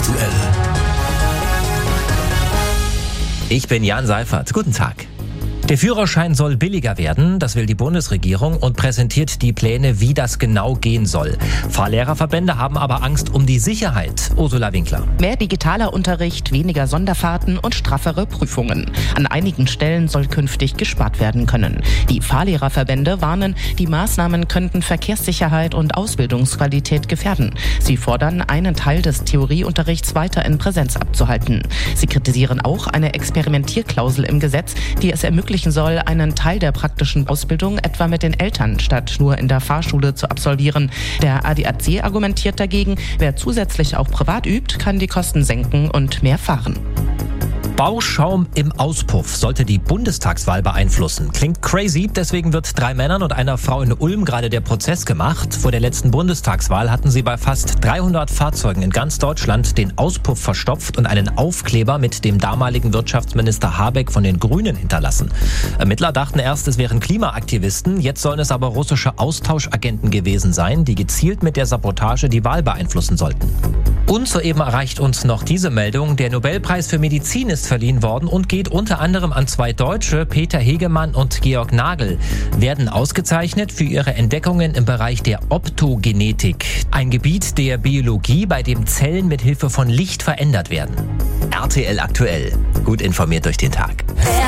aktuell. Ich bin Jan Seifert. Guten Tag. Der Führerschein soll billiger werden, das will die Bundesregierung und präsentiert die Pläne, wie das genau gehen soll. Fahrlehrerverbände haben aber Angst um die Sicherheit. Ursula Winkler. Mehr digitaler Unterricht, weniger Sonderfahrten und straffere Prüfungen. An einigen Stellen soll künftig gespart werden können. Die Fahrlehrerverbände warnen, die Maßnahmen könnten Verkehrssicherheit und Ausbildungsqualität gefährden. Sie fordern, einen Teil des Theorieunterrichts weiter in Präsenz abzuhalten. Sie kritisieren auch eine Experimentierklausel im Gesetz, die es ermöglichen soll, einen Teil der praktischen Ausbildung etwa mit den Eltern statt nur in der Fahrschule zu absolvieren. Der ADAC argumentiert dagegen, wer zusätzlich auch privat übt, kann die Kosten senken und mehr fahren. Bauschaum im Auspuff sollte die Bundestagswahl beeinflussen. Klingt crazy, deswegen wird 3 Männern und einer Frau in Ulm gerade der Prozess gemacht. Vor der letzten Bundestagswahl hatten sie bei fast 300 Fahrzeugen in ganz Deutschland den Auspuff verstopft und einen Aufkleber mit dem damaligen Wirtschaftsminister Habeck von den Grünen hinterlassen. Ermittler dachten erst, es wären Klimaaktivisten, jetzt sollen es aber russische Austauschagenten gewesen sein, die gezielt mit der Sabotage die Wahl beeinflussen sollten. Und soeben erreicht uns noch diese Meldung. Der Nobelpreis für Medizin ist verliehen worden und geht unter anderem an 2 Deutsche, Peter Hegemann und Georg Nagel, werden ausgezeichnet für ihre Entdeckungen im Bereich der Optogenetik. Ein Gebiet der Biologie, bei dem Zellen mit Hilfe von Licht verändert werden. RTL aktuell. Gut informiert durch den Tag.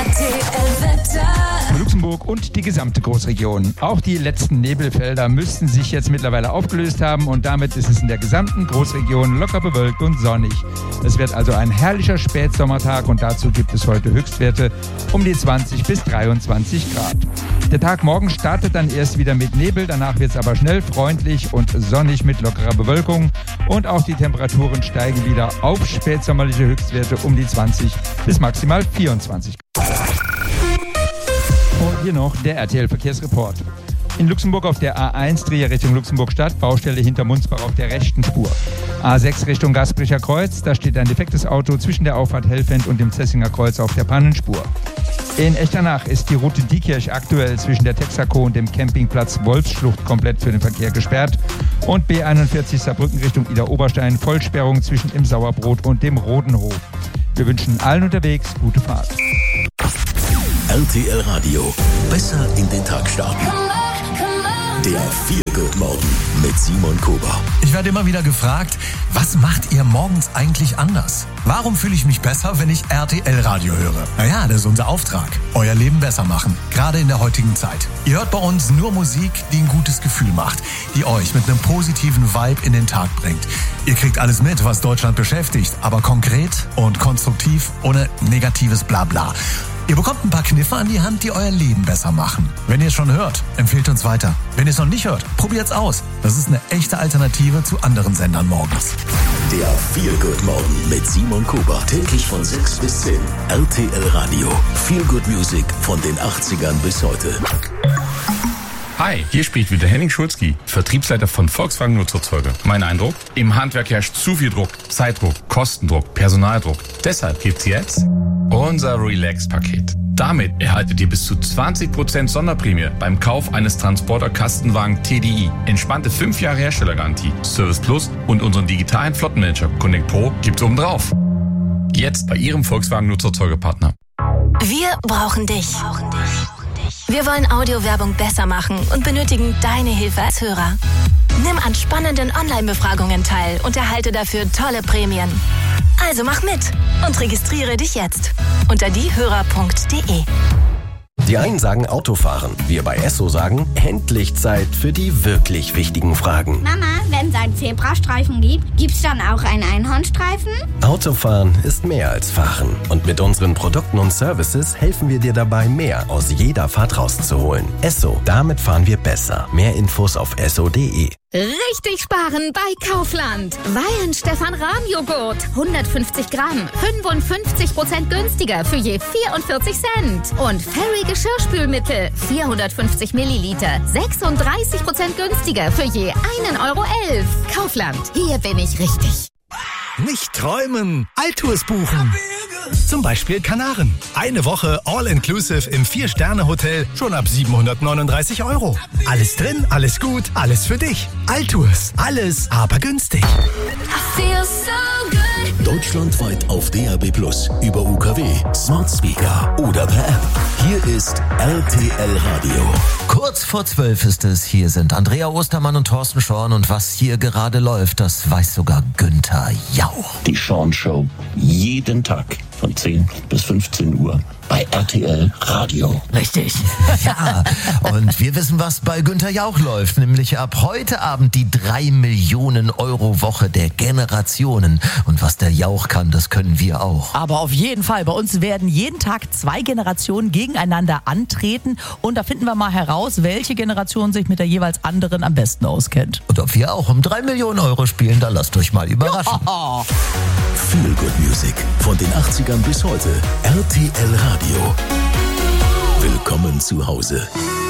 Für Luxemburg und die gesamte Großregion. Auch die letzten Nebelfelder müssten sich jetzt mittlerweile aufgelöst haben und damit ist es in der gesamten Großregion locker bewölkt und sonnig. Es wird also ein herrlicher Spätsommertag und dazu gibt es heute Höchstwerte um die 20 bis 23 Grad. Der Tag morgen startet dann erst wieder mit Nebel, danach wird es aber schnell freundlich und sonnig mit lockerer Bewölkung und auch die Temperaturen steigen wieder auf spätsommerliche Höchstwerte um die 20 bis maximal 24 Grad. Und hier noch der RTL-Verkehrsreport. In Luxemburg auf der A1 Trier Richtung Luxemburg-Stadt, Baustelle hinter Munzbach auf der rechten Spur. A6 Richtung Gaspricher Kreuz, da steht ein defektes Auto zwischen der Auffahrt Hellfeld und dem Zessinger Kreuz auf der Pannenspur. In Echternach ist die Route Diekirch aktuell zwischen der Texaco und dem Campingplatz Wolfsschlucht komplett für den Verkehr gesperrt. Und B41 Saarbrücken Richtung Ida-Oberstein, Vollsperrung zwischen dem Sauerbrot und dem Rodenhof. Wir wünschen allen unterwegs gute Fahrt. RTL Radio. Besser in den Tag starten. Der Feel-Good-Morgen mit Simon Kober. Ich werde immer wieder gefragt, was macht ihr morgens eigentlich anders? Warum fühle ich mich besser, wenn ich RTL-Radio höre? Naja, das ist unser Auftrag. Euer Leben besser machen. Gerade in der heutigen Zeit. Ihr hört bei uns nur Musik, die ein gutes Gefühl macht. Die euch mit einem positiven Vibe in den Tag bringt. Ihr kriegt alles mit, was Deutschland beschäftigt. Aber konkret und konstruktiv, ohne negatives Blabla. Ihr bekommt ein paar Kniffe an die Hand, die euer Leben besser machen. Wenn ihr es schon hört, empfehlt uns weiter. Wenn ihr es noch nicht hört, probiert's aus. Das ist eine echte Alternative zu anderen Sendern morgens. Der Feel-Good-Morgen mit Simon Kober. Täglich von 6 bis 10. RTL Radio. Feel-Good Music von den 80ern bis heute. Hi, hier spricht wieder Henning Schulzki, Vertriebsleiter von Volkswagen Nutzfahrzeuge. Mein Eindruck? Im Handwerk herrscht zu viel Druck, Zeitdruck, Kostendruck, Personaldruck. Deshalb gibt's jetzt unser Relax-Paket. Damit erhaltet ihr bis zu 20% Sonderprämie beim Kauf eines Transporter-Kastenwagen TDI. Entspannte 5 Jahre Herstellergarantie, Service Plus und unseren digitalen Flottenmanager Connect Pro gibt's obendrauf. Jetzt bei Ihrem Volkswagen Nutzfahrzeuge-Partner. Wir brauchen dich. Wir wollen Audiowerbung besser machen und benötigen deine Hilfe als Hörer. Nimm an spannenden Online-Befragungen teil und erhalte dafür tolle Prämien. Also mach mit und registriere dich jetzt unter diehörer.de. Die einen sagen Autofahren, wir bei Esso sagen, endlich Zeit für die wirklich wichtigen Fragen. Mama, wenn es einen Zebrastreifen gibt, gibt's dann auch einen Einhornstreifen? Autofahren ist mehr als Fahren. Und mit unseren Produkten und Services helfen wir dir dabei, mehr aus jeder Fahrt rauszuholen. Esso, damit fahren wir besser. Mehr Infos auf esso.de. Richtig sparen bei Kaufland. Weihenstephan-Rahm-Joghurt. 150 Gramm. 55% günstiger für je 44 Cent. Und Fairy Geschirrspülmittel. 450 Milliliter. 36% günstiger für je 1,11 Euro. Kaufland. Hier bin ich richtig. Nicht träumen, Altours buchen. Zum Beispiel Kanaren. Eine Woche All-Inclusive im 4-Sterne-Hotel schon ab 739 €. Alles drin, alles gut, alles für dich. Altours. Alles, aber günstig. I feel so good. Deutschlandweit auf DAB+, über UKW, Smart Speaker oder per App. Hier ist RTL Radio. Kurz vor 12 ist es. Hier sind Andrea Ostermann und Thorsten Schorn. Und was hier gerade läuft, das weiß sogar Günther Jauch. Die Schorn Show. Jeden Tag von 10 bis 15 Uhr. Bei RTL Radio. Richtig. Ja, und wir wissen, was bei Günther Jauch läuft, nämlich ab heute Abend die 3 Millionen Euro Woche der Generationen. Und was der Jauch kann, das können wir auch. Aber auf jeden Fall, bei uns werden jeden Tag 2 Generationen gegeneinander antreten. Und da finden wir mal heraus, welche Generation sich mit der jeweils anderen am besten auskennt. Und ob wir auch um 3 Millionen Euro spielen, da lasst euch mal überraschen. Ja. Feel Good Music von den 80ern bis heute. RTL Radio. Willkommen zu Hause.